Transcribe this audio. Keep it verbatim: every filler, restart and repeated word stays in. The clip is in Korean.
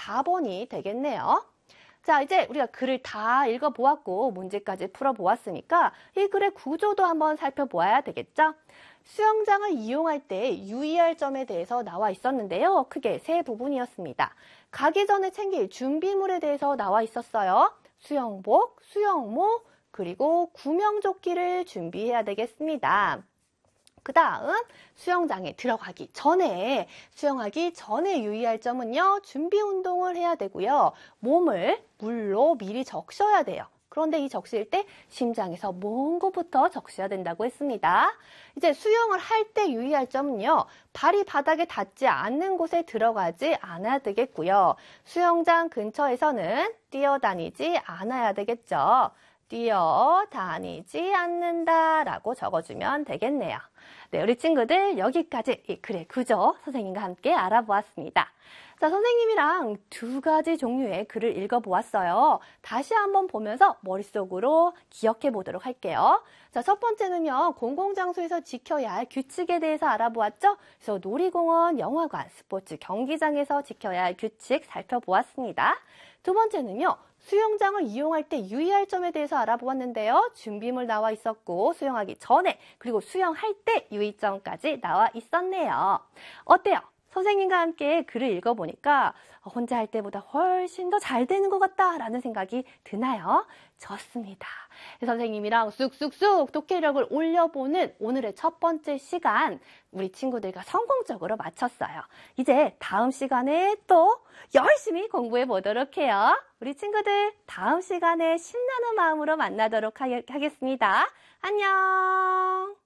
사 번이 되겠네요. 자, 이제 우리가 글을 다 읽어보았고 문제까지 풀어보았으니까 이 글의 구조도 한번 살펴보아야 되겠죠? 수영장을 이용할 때 유의할 점에 대해서 나와 있었는데요. 크게 세 부분이었습니다. 가기 전에 챙길 준비물에 대해서 나와 있었어요. 수영복, 수영모, 그리고 구명조끼를 준비해야 되겠습니다. 그 다음 수영장에 들어가기 전에, 수영하기 전에 유의할 점은요. 준비 운동을 해야 되고요. 몸을 물로 미리 적셔야 돼요. 그런데 이 적실 때 심장에서 먼 곳부터 적셔야 된다고 했습니다. 이제 수영을 할 때 유의할 점은요. 발이 바닥에 닿지 않는 곳에 들어가지 않아야 되겠고요. 수영장 근처에서는 뛰어다니지 않아야 되겠죠. 뛰어다니지 않는다 라고 적어주면 되겠네요. 네, 우리 친구들 여기까지 이 글의 구조 선생님과 함께 알아보았습니다. 자, 선생님이랑 두 가지 종류의 글을 읽어보았어요. 다시 한번 보면서 머릿속으로 기억해 보도록 할게요. 자, 첫 번째는요. 공공장소에서 지켜야 할 규칙에 대해서 알아보았죠. 그래서 놀이공원, 영화관, 스포츠 경기장에서 지켜야 할 규칙 살펴보았습니다. 두 번째는요. 수영장을 이용할 때 유의할 점에 대해서 알아보았는데요. 준비물 나와 있었고 수영하기 전에 그리고 수영할 때 유의점까지 나와 있었네요. 어때요? 선생님과 함께 글을 읽어보니까 혼자 할 때보다 훨씬 더 잘 되는 것 같다라는 생각이 드나요? 좋습니다. 선생님이랑 쑥쑥쑥 독해력을 올려보는 오늘의 첫 번째 시간 우리 친구들과 성공적으로 마쳤어요. 이제 다음 시간에 또 열심히 공부해 보도록 해요. 우리 친구들 다음 시간에 신나는 마음으로 만나도록 하겠습니다. 안녕.